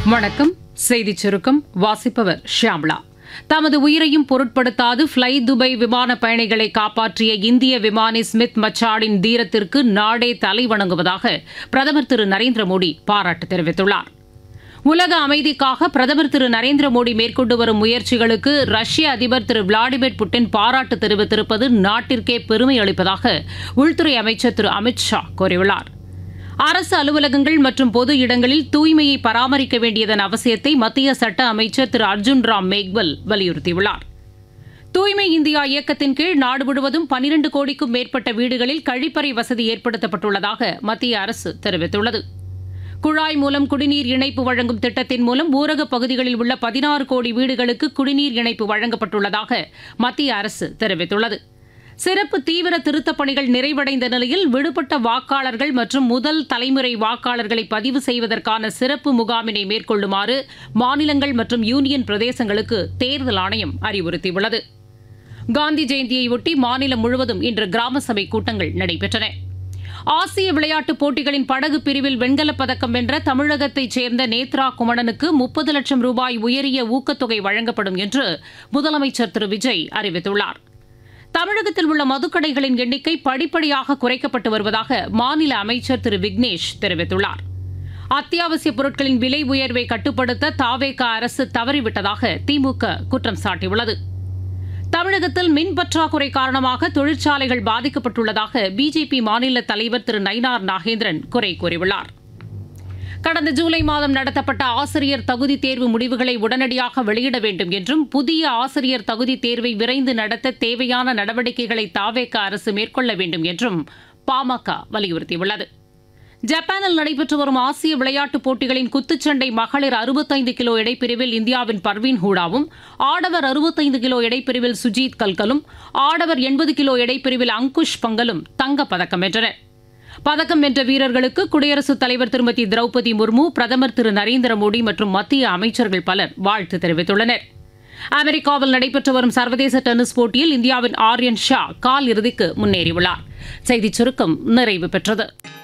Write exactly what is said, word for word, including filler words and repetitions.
வணக்கம். செய்திச் சுருக்கம் வாசிப்பவர் ஷியாம்லா. தமது உயிரையும் பொருட்படுத்தாது ஃப்ளை துபாய் விமான பயணிகளை காப்பாற்றிய இந்திய விமானி ஸ்மித் மச்சாடின் தீரத்திற்கு நாடே தலைவணங்குவதாக பிரதமர் திரு நரேந்திர மோடி பாராட்டு தெரிவித்துள்ளார். உலக அமைதிக்காக பிரதமர் திரு நரேந்திர மோடி மேற்கொண்டு வரும் முயற்சிகளுக்கு ரஷ்ய அதிபர் திரு விளாடிமிர் புட்டின் பாராட்டு தெரிவித்திருப்பது நாட்டிற்கே பெருமை அளிப்பதாக உள்துறை அமைச்சர் திரு அமித் ஷா கூறியுள்ளார். அரசு அலுவலகங்கள் மற்றும் பொது இடங்களில் தூய்மையை பராமரிக்க வேண்டியதன் அவசியத்தை மத்திய சட்ட அமைச்சர் திரு அர்ஜுன் ராம் மேக்வல் வலியுறுத்தியுள்ளார். தூய்மை இந்தியா இயக்கத்தின் கீழ் நாடு முழுவதும் பனிரண்டு கோடிக்கும் மேற்பட்ட வீடுகளில் கழிப்பறை வசதி ஏற்படுத்தப்பட்டுள்ளதாக மத்திய அரசு தெரிவித்துள்ளது. குழாய் மூலம் குடிநீர் இணைப்பு வழங்கும் திட்டத்தின் மூலம் ஊரகப் பகுதிகளில் உள்ள பதினாறு கோடி வீடுகளுக்கு குடிநீர் இணைப்பு வழங்கப்பட்டுள்ளதாக மத்திய அரசு தெரிவித்துள்ளது. சிறப்பு தீவிர திருத்தப் பணிகள் நிறைவடைந்த நிலையில் விடுபட்ட வாக்காளர்கள் மற்றும் முதல் தலைமுறை வாக்காளர்களை பதிவு செய்வதற்கான சிறப்பு முகாமினை மேற்கொள்ளுமாறு மாநிலங்கள் மற்றும் யூனியன் பிரதேசங்களுக்கு தேர்தல் ஆணையம் அறிவுறுத்தியுள்ளது. காந்தி ஜெயந்தியையொட்டி மாநிலம் முழுவதும் இன்று கிராம சபை கூட்டங்கள் நடைபெற்றன. ஆசிய விளையாட்டுப் போட்டிகளின் படகு பிரிவில் வெண்கலப் பதக்கம் வென்ற தமிழகத்தைச் சேர்ந்த நேத்ரா குமணனுக்கு முப்பது லட்சம் ரூபாய் உயரிய ஊக்கத்தொகை வழங்கப்படும் என்று முதலமைச்சர் திரு விஜய் அறிவித்துள்ளார். தமிழகத்தில் உள்ள மதுக்கடைகளின் எண்ணிக்கை படிப்படியாக குறைக்கப்பட்டு வருவதாக மாநில அமைச்சர் திரு விக்னேஷ் தெரிவித்துள்ளார். அத்தியாவசியப் பொருட்களின் விலை உயர்வை கட்டுப்படுத்த தாவேகா அரசு தவறிவிட்டதாக திமுக குற்றம் சாட்டியுள்ளது. தமிழகத்தில் மின் பற்றாக்குறை காரணமாக தொழிற்சாலைகள் பாதிக்கப்பட்டுள்ளதாக பிஜேபி மாநில தலைவர் திரு நயினார் நாகேந்திரன் குறை கூறியுள்ளார். கடந்த ஜூலை மாதம் நடத்தப்பட்ட ஆசிரியர் தகுதி தேர்வு முடிவுகளை உடனடியாக வெளியிட வேண்டும் என்றும் புதிய ஆசிரியர் தகுதி தேர்வை விரைந்து நடத்த தேவையான நடவடிக்கைகளை தாவேக அரசு மேற்கொள்ள வேண்டும் என்றும் பாமக வலியுறுத்தியுள்ளது. ஜப்பானில் நடைபெற்று வரும் ஆசிய விளையாட்டுப் போட்டிகளின் குத்துச்சண்டை மகளிர் அறுபத்தைந்து கிலோ எடைப்பிரிவில் இந்தியாவின் பர்வீன் ஹூடாவும், ஆடவர் அறுபத்தைந்து கிலோ எடைப்பிரிவில் சுஜீத் கல்கலும், ஆடவர் எண்பது கிலோ எடைப்பிரிவில் அங்குஷ் பங்கலும் தங்கப்பதக்கம் வென்றனர். பதக்கம் வென்ற வீரர்களுக்கு குடியரசுத் தலைவர் திருமதி திரௌபதி முர்மு, பிரதமர் திரு நரேந்திர மோடி மற்றும் மத்திய அமைச்சர்கள் பலர் வாழ்த்து தெரிவித்துள்ளனர். அமெரிக்காவில் நடைபெற்று வரும் சர்வதேச டென்னிஸ் போட்டியில் இந்தியாவின் ஆர்யன் ஷா கால் இறுதிக்கு முன்னேறியுள்ளார். செய்திச் சுருக்கம் நிறைவு பெற்றது.